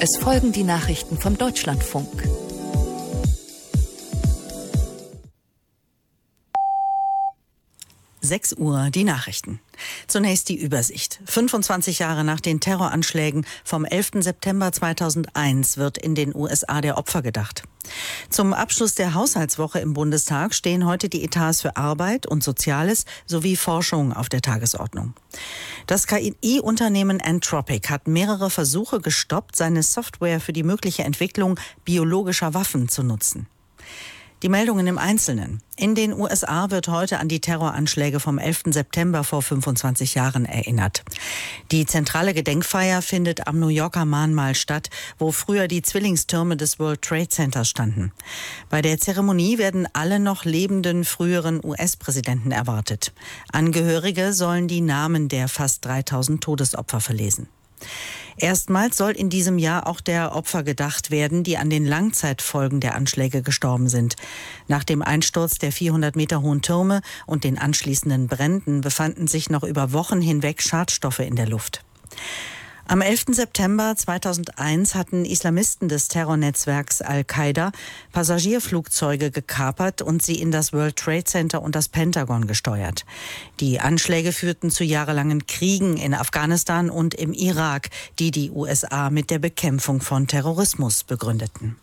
Es folgen die Nachrichten vom Deutschlandfunk. Uhr die Nachrichten. Zunächst die Übersicht. 25 Jahre nach den Terroranschlägen vom 11. September 2001 wird in den USA der Opfer gedacht. Zum Abschluss der Haushaltswoche im Bundestag stehen heute die Etats für Arbeit und Soziales sowie Forschung auf der Tagesordnung. Das KI-Unternehmen Anthropic hat mehrere Versuche gestoppt, seine Software für die mögliche Entwicklung biologischer Waffen zu nutzen. Die Meldungen im Einzelnen. In den USA wird heute an die Terroranschläge vom 11. September vor 25 Jahren erinnert. Die zentrale Gedenkfeier findet am New Yorker Mahnmal statt, wo früher die Zwillingstürme des World Trade Centers standen. Bei der Zeremonie werden alle noch lebenden früheren US-Präsidenten erwartet. Angehörige sollen die Namen der fast 3000 Todesopfer verlesen. Erstmals soll in diesem Jahr auch der Opfer gedacht werden, die an den Langzeitfolgen der Anschläge gestorben sind. Nach dem Einsturz der 400 Meter hohen Türme und den anschließenden Bränden befanden sich noch über Wochen hinweg Schadstoffe in der Luft. Am 11. September 2001 hatten Islamisten des Terrornetzwerks Al-Qaida Passagierflugzeuge gekapert und sie in das World Trade Center und das Pentagon gesteuert. Die Anschläge führten zu jahrelangen Kriegen in Afghanistan und im Irak, die die USA mit der Bekämpfung von Terrorismus begründeten.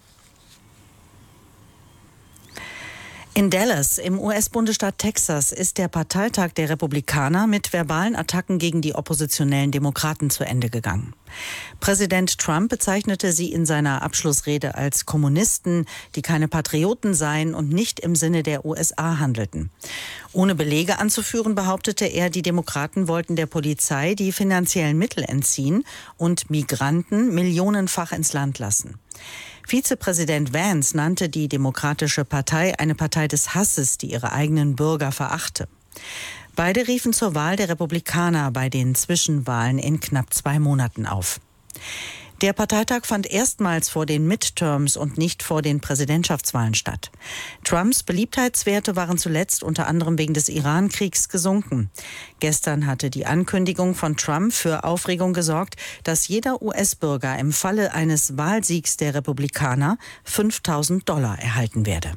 In Dallas, im US-Bundesstaat Texas, ist der Parteitag der Republikaner mit verbalen Attacken gegen die oppositionellen Demokraten zu Ende gegangen. Präsident Trump bezeichnete sie in seiner Abschlussrede als Kommunisten, die keine Patrioten seien und nicht im Sinne der USA handelten. Ohne Belege anzuführen, behauptete er, die Demokraten wollten der Polizei die finanziellen Mittel entziehen und Migranten millionenfach ins Land lassen. Vizepräsident Vance nannte die Demokratische Partei eine Partei des Hasses, die ihre eigenen Bürger verachte. Beide riefen zur Wahl der Republikaner bei den Zwischenwahlen in knapp 2 Monaten auf. Der Parteitag fand erstmals vor den Midterms und nicht vor den Präsidentschaftswahlen statt. Trumps Beliebtheitswerte waren zuletzt unter anderem wegen des Iran-Kriegs gesunken. Gestern hatte die Ankündigung von Trump für Aufregung gesorgt, dass jeder US-Bürger im Falle eines Wahlsiegs der Republikaner $5.000 erhalten werde.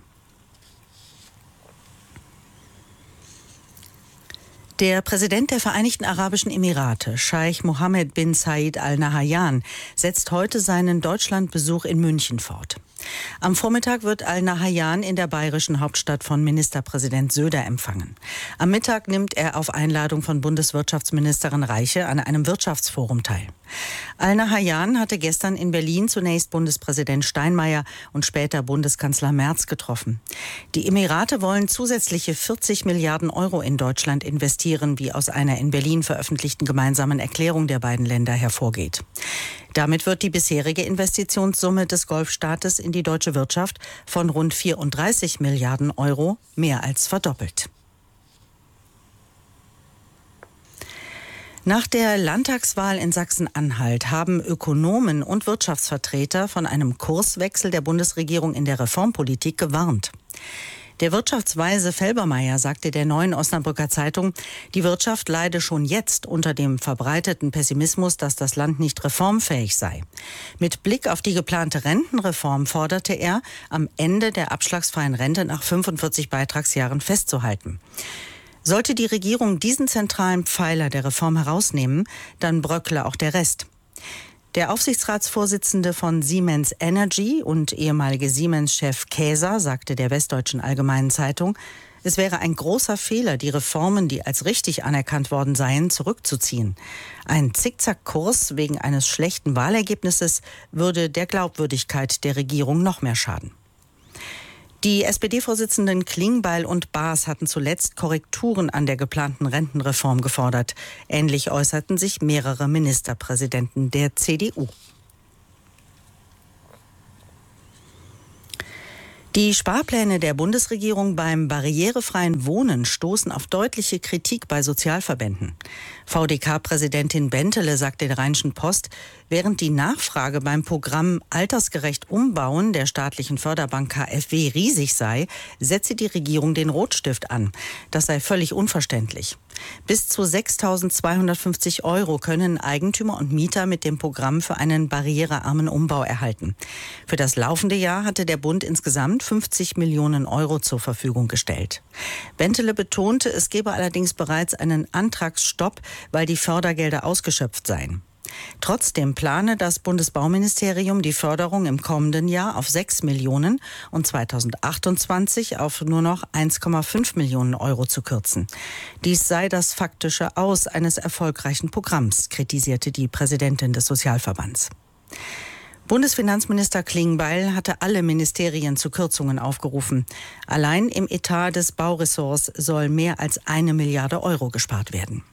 Der Präsident der Vereinigten Arabischen Emirate, Scheich Mohammed bin Zayed Al Nahyan, setzt heute seinen Deutschlandbesuch in München fort. Am Vormittag wird Al Nahyan in der bayerischen Hauptstadt von Ministerpräsident Söder empfangen. Am Mittag nimmt er auf Einladung von Bundeswirtschaftsministerin Reiche an einem Wirtschaftsforum teil. Al Nahyan hatte gestern in Berlin zunächst Bundespräsident Steinmeier und später Bundeskanzler Merz getroffen. Die Emirate wollen zusätzliche 40 Milliarden Euro in Deutschland investieren, wie aus einer in Berlin veröffentlichten gemeinsamen Erklärung der beiden Länder hervorgeht. Damit wird die bisherige Investitionssumme des Golfstaates in die deutsche Wirtschaft von rund 34 Milliarden Euro mehr als verdoppelt. Nach der Landtagswahl in Sachsen-Anhalt haben Ökonomen und Wirtschaftsvertreter von einem Kurswechsel der Bundesregierung in der Reformpolitik gewarnt. Der Wirtschaftsweise Felbermayr sagte der Neuen Osnabrücker Zeitung, die Wirtschaft leide schon jetzt unter dem verbreiteten Pessimismus, dass das Land nicht reformfähig sei. Mit Blick auf die geplante Rentenreform forderte er, am Ende der abschlagsfreien Rente nach 45 Beitragsjahren festzuhalten. Sollte die Regierung diesen zentralen Pfeiler der Reform herausnehmen, dann bröckle auch der Rest. Der Aufsichtsratsvorsitzende von Siemens Energy und ehemalige Siemens-Chef Käser sagte der Westdeutschen Allgemeinen Zeitung, es wäre ein großer Fehler, die Reformen, die als richtig anerkannt worden seien, zurückzuziehen. Ein Zickzackkurs wegen eines schlechten Wahlergebnisses würde der Glaubwürdigkeit der Regierung noch mehr schaden. Die SPD-Vorsitzenden Klingbeil und Baas hatten zuletzt Korrekturen an der geplanten Rentenreform gefordert. Ähnlich äußerten sich mehrere Ministerpräsidenten der CDU. Die Sparpläne der Bundesregierung beim barrierefreien Wohnen stoßen auf deutliche Kritik bei Sozialverbänden. VDK-Präsidentin Bentele sagt der Rheinischen Post, während die Nachfrage beim Programm Altersgerecht Umbauen der staatlichen Förderbank KfW riesig sei, setze die Regierung den Rotstift an. Das sei völlig unverständlich. Bis zu 6.250 € können Eigentümer und Mieter mit dem Programm für einen barrierearmen Umbau erhalten. Für das laufende Jahr hatte der Bund insgesamt 50 Millionen € zur Verfügung gestellt. Bentele betonte, es gebe allerdings bereits einen Antragsstopp, weil die Fördergelder ausgeschöpft seien. Trotzdem plane das Bundesbauministerium die Förderung im kommenden Jahr auf 6 Millionen und 2028 auf nur noch 1,5 Millionen € zu kürzen. Dies sei das faktische Aus eines erfolgreichen Programms, kritisierte die Präsidentin des Sozialverbands. Bundesfinanzminister Klingbeil hatte alle Ministerien zu Kürzungen aufgerufen. Allein im Etat des Bauressorts soll mehr als 1 Milliarde € gespart werden.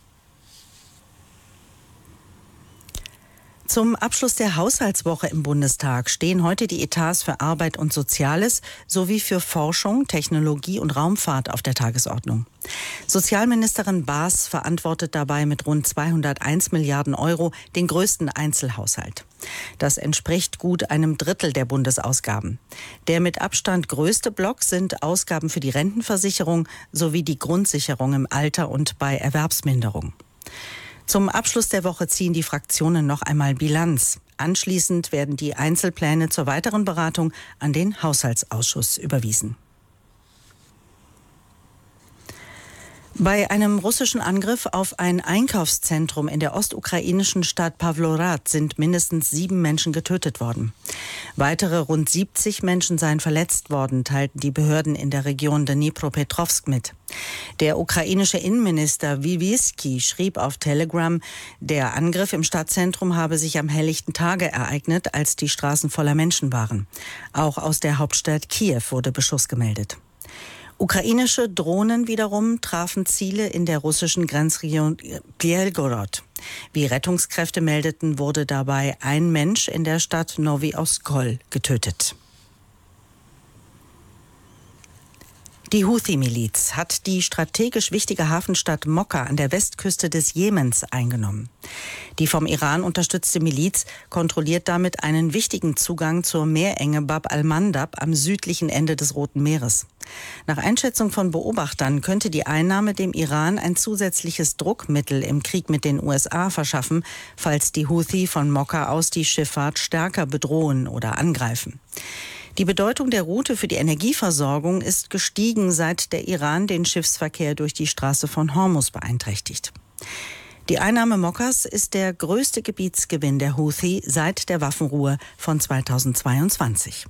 Zum Abschluss der Haushaltswoche im Bundestag stehen heute die Etats für Arbeit und Soziales sowie für Forschung, Technologie und Raumfahrt auf der Tagesordnung. Sozialministerin Baas verantwortet dabei mit rund 201 Milliarden € den größten Einzelhaushalt. Das entspricht gut einem Drittel der Bundesausgaben. Der mit Abstand größte Block sind Ausgaben für die Rentenversicherung sowie die Grundsicherung im Alter und bei Erwerbsminderung. Zum Abschluss der Woche ziehen die Fraktionen noch einmal Bilanz. Anschließend werden die Einzelpläne zur weiteren Beratung an den Haushaltsausschuss überwiesen. Bei einem russischen Angriff auf ein Einkaufszentrum in der ostukrainischen Stadt Pawlorad sind mindestens 7 Menschen getötet worden. Weitere rund 70 Menschen seien verletzt worden, teilten die Behörden in der Region Dnipropetrovsk mit. Der ukrainische Innenminister Wiewiski schrieb auf Telegram, der Angriff im Stadtzentrum habe sich am helllichten Tage ereignet, als die Straßen voller Menschen waren. Auch aus der Hauptstadt Kiew wurde Beschuss gemeldet. Ukrainische Drohnen wiederum trafen Ziele in der russischen Grenzregion Belgorod. Wie Rettungskräfte meldeten, wurde dabei ein Mensch in der Stadt Nowy Oskol getötet. Die Houthi-Miliz hat die strategisch wichtige Hafenstadt Mokka an der Westküste des Jemens eingenommen. Die vom Iran unterstützte Miliz kontrolliert damit einen wichtigen Zugang zur Meerenge Bab al-Mandab am südlichen Ende des Roten Meeres. Nach Einschätzung von Beobachtern könnte die Einnahme dem Iran ein zusätzliches Druckmittel im Krieg mit den USA verschaffen, falls die Houthi von Mokka aus die Schifffahrt stärker bedrohen oder angreifen. Die Bedeutung der Route für die Energieversorgung ist gestiegen, seit der Iran den Schiffsverkehr durch die Straße von Hormuz beeinträchtigt. Die Einnahme Mokkas ist der größte Gebietsgewinn der Houthi seit der Waffenruhe von 2022.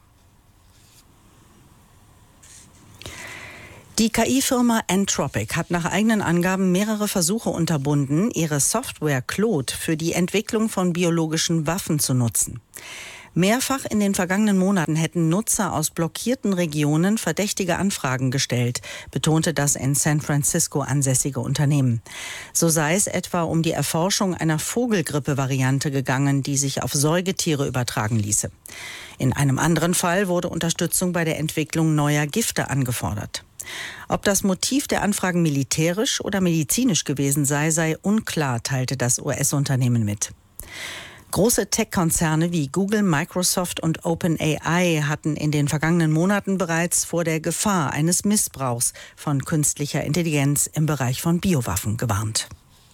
Die KI-Firma Anthropic hat nach eigenen Angaben mehrere Versuche unterbunden, ihre Software Claude für die Entwicklung von biologischen Waffen zu nutzen. Mehrfach in den vergangenen Monaten hätten Nutzer aus blockierten Regionen verdächtige Anfragen gestellt, betonte das in San Francisco ansässige Unternehmen. So sei es etwa um die Erforschung einer Vogelgrippe-Variante gegangen, die sich auf Säugetiere übertragen ließe. In einem anderen Fall wurde Unterstützung bei der Entwicklung neuer Gifte angefordert. Ob das Motiv der Anfragen militärisch oder medizinisch gewesen sei, sei unklar, teilte das US-Unternehmen mit. Große Tech-Konzerne wie Google, Microsoft und OpenAI hatten in den vergangenen Monaten bereits vor der Gefahr eines Missbrauchs von künstlicher Intelligenz im Bereich von Biowaffen gewarnt.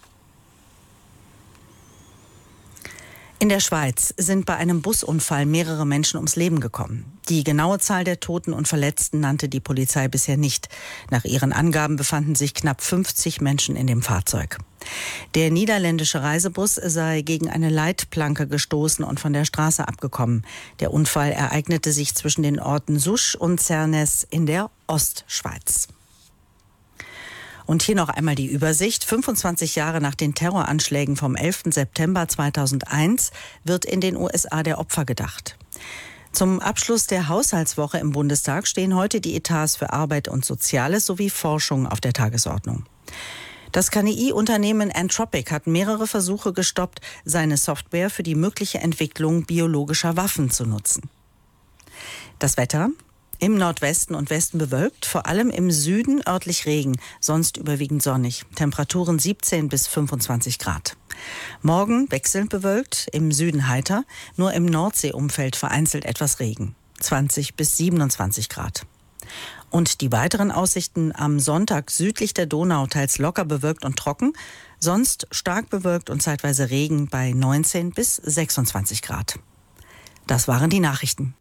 In der Schweiz sind bei einem Busunfall mehrere Menschen ums Leben gekommen. Die genaue Zahl der Toten und Verletzten nannte die Polizei bisher nicht. Nach ihren Angaben befanden sich knapp 50 Menschen in dem Fahrzeug. Der niederländische Reisebus sei gegen eine Leitplanke gestoßen und von der Straße abgekommen. Der Unfall ereignete sich zwischen den Orten Souche und Zernez in der Ostschweiz. Und hier noch einmal die Übersicht. 25 Jahre nach den Terroranschlägen vom 11. September 2001 wird in den USA der Opfer gedacht. Zum Abschluss der Haushaltswoche im Bundestag stehen heute die Etats für Arbeit und Soziales sowie Forschung auf der Tagesordnung. Das KI-Unternehmen Anthropic hat mehrere Versuche gestoppt, seine Software für die mögliche Entwicklung biologischer Waffen zu nutzen. Das Wetter. Im Nordwesten und Westen bewölkt, vor allem im Süden örtlich Regen, sonst überwiegend sonnig. Temperaturen 17 bis 25 Grad. Morgen wechselnd bewölkt, im Süden heiter, nur im Nordseeumfeld vereinzelt etwas Regen. 20 bis 27 Grad. Und die weiteren Aussichten: am Sonntag südlich der Donau teils locker bewölkt und trocken, sonst stark bewölkt und zeitweise Regen bei 19 bis 26 Grad. Das waren die Nachrichten.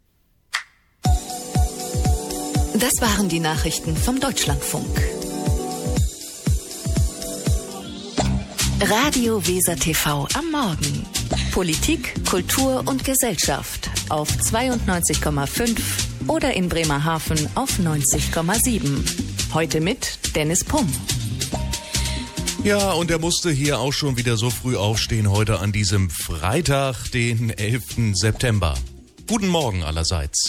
Das waren die Nachrichten vom Deutschlandfunk. Radio Weser TV am Morgen. Politik, Kultur und Gesellschaft auf 92,5 oder in Bremerhaven auf 90,7. Heute mit Dennis Pumm. Ja, und er musste hier auch schon wieder so früh aufstehen heute an diesem Freitag, den 11. September. Guten Morgen allerseits.